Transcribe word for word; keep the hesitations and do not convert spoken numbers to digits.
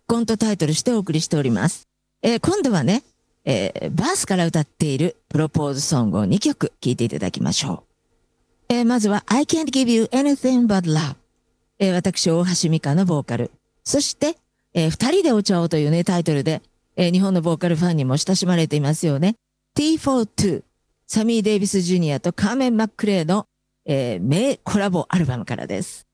婚とタイトルしてお送りしております。えー、今度はね、えー、バースから歌っているプロポーズソングをにきょく聴いていただきましょう。えー、まずは I can't give you anything but love。えー、私、大橋美香のボーカル。そして、えー、二人でお茶をというね、タイトルで、えー、日本のボーカルファンにも親しまれていますよね。ティーフォーツー、サミー・デイビス・ジュニアとカーメン・マックレイの、えー、名コラボアルバムからです。